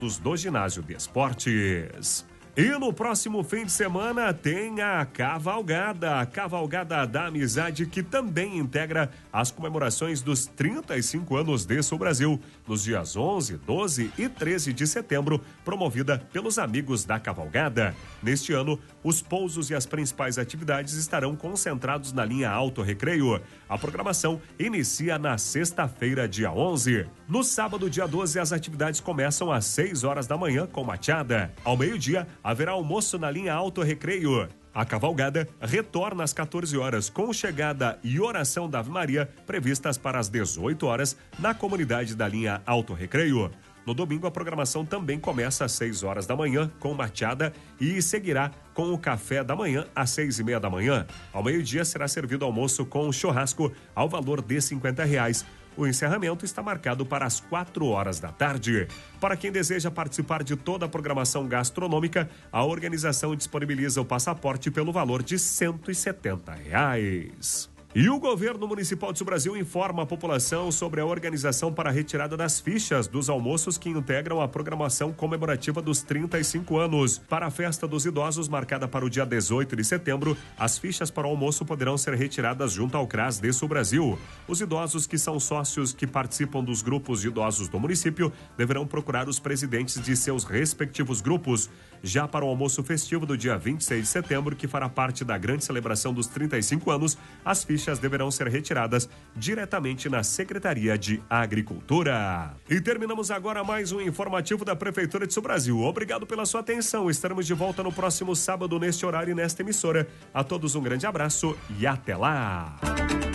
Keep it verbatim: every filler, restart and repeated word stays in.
do Ginásio de Esportes. E no próximo fim de semana tem a Cavalgada, a Cavalgada da Amizade, que também integra as comemorações dos trinta e cinco anos de Sul Brasil, nos dias onze, doze e treze de setembro, promovida pelos amigos da Cavalgada. Neste ano, os pousos e as principais atividades estarão concentrados na linha Alto Recreio. A programação inicia na sexta-feira, dia onze. No sábado, dia doze, as atividades começam às seis horas da manhã com machada. Ao meio-dia, haverá almoço na linha Alto Recreio. A cavalgada retorna às quatorze horas, com chegada e oração da Ave Maria previstas para as dezoito horas na comunidade da linha Alto Recreio. No domingo, a programação também começa às seis horas da manhã, com machada, e seguirá com o café da manhã às seis e meia da manhã. Ao meio-dia será servido almoço com churrasco ao valor de cinquenta reais. O encerramento está marcado para as quatro horas da tarde. Para quem deseja participar de toda a programação gastronômica, a organização disponibiliza o passaporte pelo valor de cento e setenta reais. E o governo municipal de Sul Brasil informa a população sobre a organização para a retirada das fichas dos almoços que integram a programação comemorativa dos trinta e cinco anos. Para a festa dos idosos, marcada para o dia dezoito de setembro, as fichas para o almoço poderão ser retiradas junto ao CRAS de Sul Brasil. Os idosos que são sócios que participam dos grupos de idosos do município deverão procurar os presidentes de seus respectivos grupos. Já para o almoço festivo do dia vinte e seis de setembro, que fará parte da grande celebração dos trinta e cinco anos, as fichas deverão ser retiradas diretamente na Secretaria de Agricultura. E terminamos agora mais um informativo da Prefeitura de Sul Brasil. Obrigado pela sua atenção. Estaremos de volta no próximo sábado neste horário e nesta emissora. A todos um grande abraço e até lá!